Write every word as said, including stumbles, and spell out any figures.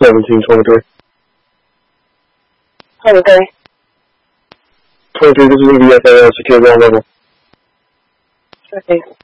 Seventeen twenty-three. Twenty-three. Twenty-three. This is E V F A L secure ground level. Okay.